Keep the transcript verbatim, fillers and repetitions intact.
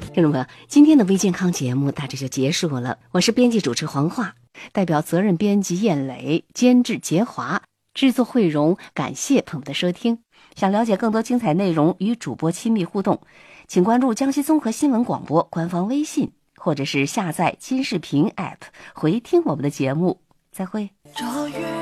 听众朋友，今天的微健康节目大致就结束了。我是编辑主持黄华，代表责任编辑燕磊，监制杰华，制作慧荣，感谢朋友们的收听。想了解更多精彩内容与主播亲密互动，请关注江西综合新闻广播官方微信，或者是下载金视频 A P P 回听我们的节目。再会。